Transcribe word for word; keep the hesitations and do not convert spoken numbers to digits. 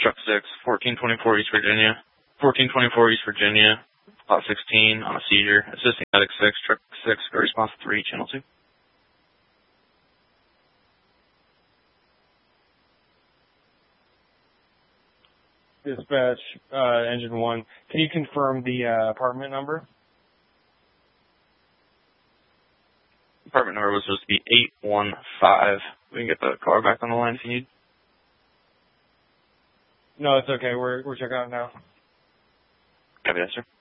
Truck six, fourteen twenty-four East Virginia. fourteen twenty-four East Virginia, Lot sixteen on a seizure. Assisting medic six, Truck six, response three, channel two. Dispatch, uh, engine one. Can you confirm the uh, apartment number? Apartment number was supposed to be eight one five. We can get the car back on the line if you need. No, it's okay. We're we're checking out now. Copy that, sir.